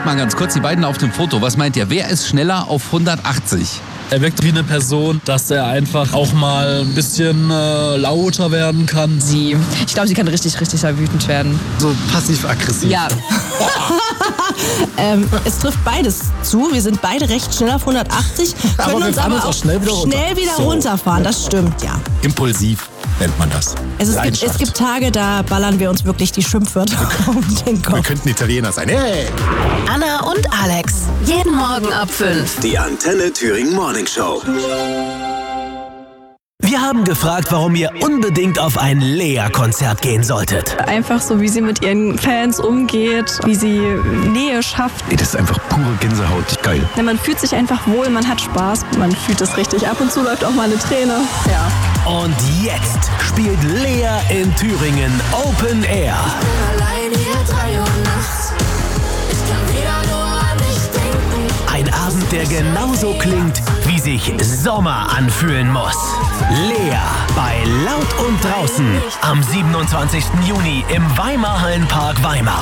mal ganz kurz die beiden auf dem Foto. Was meint ihr? Wer ist schneller auf 180? Er wirkt wie eine Person, dass er einfach auch mal ein bisschen lauter werden kann. Sie. Ich glaube, sie kann richtig wütend werden. So passiv-aggressiv. Ja. Es trifft beides zu. Wir sind beide recht schnell auf 180, können uns aber auch schnell wieder runterfahren. Das stimmt, ja. Impulsiv nennt man das. Es gibt Tage, da ballern wir uns wirklich die Schimpfwörter um den Kopf. Wir könnten Italiener sein. Hey! Anna und Alex. Jeden Morgen ab 5. Die Antenne Thüringen Morning Show. Wir haben gefragt, warum ihr unbedingt auf ein Lea-Konzert gehen solltet. Einfach so, wie sie mit ihren Fans umgeht, wie sie Nähe schafft. Das ist einfach pure Gänsehaut. Geil. Ja, man fühlt sich einfach wohl, man hat Spaß, man fühlt es richtig. Ab und zu läuft auch mal eine Träne. Ja. Und jetzt spielt Lea in Thüringen Open Air. Ein Abend, der genauso klingt, wie sich Sommer anfühlen muss. Lea bei Laut und Draußen am 27. Juni im Weimarhallenpark Weimar.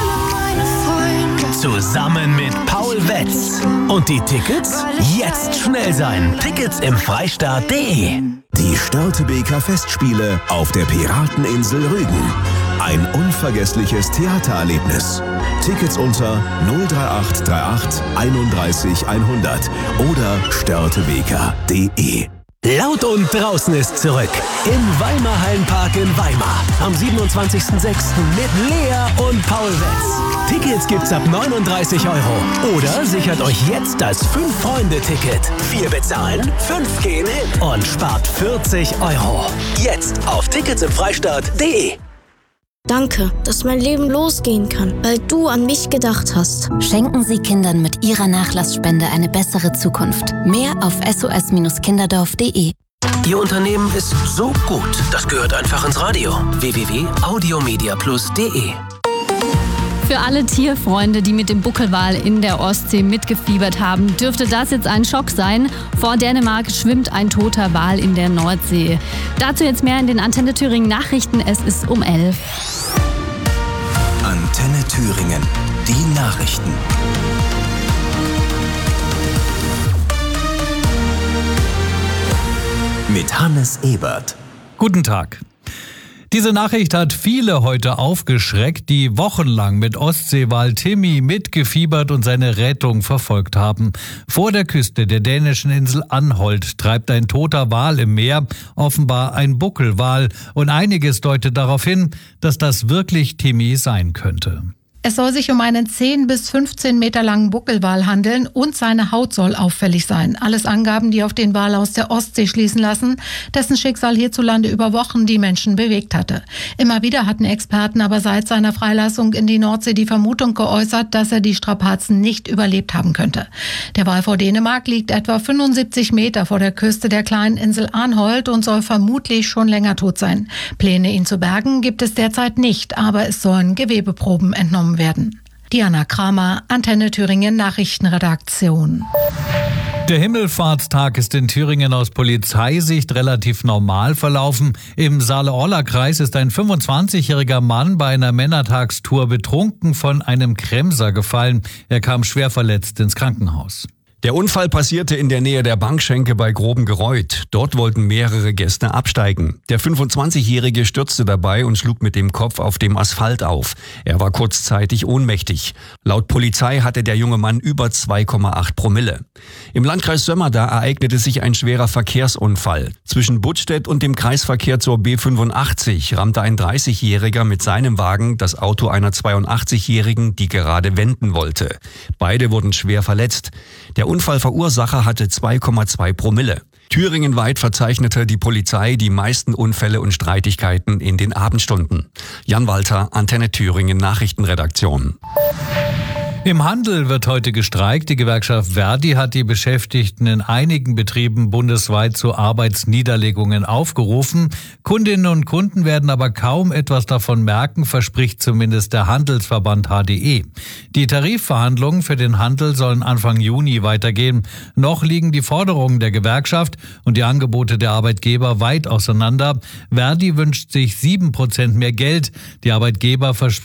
Zusammen mit Paul Wetz. Und die Tickets? Jetzt schnell sein. Tickets im Freistaat.de. Die Störtebeker Festspiele auf der Pirateninsel Rügen. Ein unvergessliches Theatererlebnis. Tickets unter 03838 31 100 oder störtebeker.de. Laut und Draußen ist zurück im Weimarhallenpark in Weimar am 27.06. mit Lea und Paul Wetz. Tickets gibt's ab 39 € oder sichert euch jetzt das 5-Freunde-Ticket. 4 bezahlen, 5 gehen hin und spart 40 €. Jetzt auf ticketsimfreistaat.de. Danke, dass mein Leben losgehen kann, weil du an mich gedacht hast. Schenken Sie Kindern mit Ihrer Nachlassspende eine bessere Zukunft. Mehr auf sos-kinderdorf.de. Ihr Unternehmen ist so gut, das gehört einfach ins Radio. www.audiomediaplus.de. Für alle Tierfreunde, die mit dem Buckelwal in der Ostsee mitgefiebert haben, dürfte das jetzt ein Schock sein. Vor Dänemark schwimmt ein toter Wal in der Nordsee. Dazu jetzt mehr in den Antenne Thüringen Nachrichten. Es ist um 11. Antenne Thüringen. Die Nachrichten. Mit Hannes Ebert. Guten Tag. Diese Nachricht hat viele heute aufgeschreckt, die wochenlang mit Ostseewal Timmy mitgefiebert und seine Rettung verfolgt haben. Vor der Küste der dänischen Insel Anholt treibt ein toter Wal im Meer, offenbar ein Buckelwal. Und einiges deutet darauf hin, dass das wirklich Timmy sein könnte. Es soll sich um einen 10 bis 15 Meter langen Buckelwal handeln und seine Haut soll auffällig sein. Alles Angaben, die auf den Wal aus der Ostsee schließen lassen, dessen Schicksal hierzulande über Wochen die Menschen bewegt hatte. Immer wieder hatten Experten aber seit seiner Freilassung in die Nordsee die Vermutung geäußert, dass er die Strapazen nicht überlebt haben könnte. Der Wal vor Dänemark liegt etwa 75 Meter vor der Küste der kleinen Insel Arnholt und soll vermutlich schon länger tot sein. Pläne, ihn zu bergen, gibt es derzeit nicht, aber es sollen Gewebeproben entnommen werden. Diana Kramer, Antenne Thüringen Nachrichtenredaktion. Der Himmelfahrtstag ist in Thüringen aus Polizeisicht relativ normal verlaufen. Im Saale-Orla-Kreis ist ein 25-jähriger Mann bei einer Männertagstour betrunken von einem Kremser gefallen. Er kam schwer verletzt ins Krankenhaus. Der Unfall passierte in der Nähe der Bankschenke bei Grobengereuth. Dort wollten mehrere Gäste absteigen. Der 25-Jährige stürzte dabei und schlug mit dem Kopf auf dem Asphalt auf. Er war kurzzeitig ohnmächtig. Laut Polizei hatte der junge Mann über 2,8 Promille. Im Landkreis Sömmerda ereignete sich ein schwerer Verkehrsunfall. Zwischen Buttstedt und dem Kreisverkehr zur B85 rammte ein 30-Jähriger mit seinem Wagen das Auto einer 82-Jährigen, die gerade wenden wollte. Beide wurden schwer verletzt. Der Unfallverursacher hatte 2,2 Promille. Thüringenweit verzeichnete die Polizei die meisten Unfälle und Streitigkeiten in den Abendstunden. Jan Walter, Antenne Thüringen Nachrichtenredaktion. Im Handel wird heute gestreikt. Die Gewerkschaft Verdi hat die Beschäftigten in einigen Betrieben bundesweit zu Arbeitsniederlegungen aufgerufen. Kundinnen und Kunden werden aber kaum etwas davon merken, verspricht zumindest der Handelsverband HDE. Die Tarifverhandlungen für den Handel sollen Anfang Juni weitergehen. Noch liegen die Forderungen der Gewerkschaft und die Angebote der Arbeitgeber weit auseinander. Verdi wünscht sich 7% mehr Geld. Die Arbeitgeber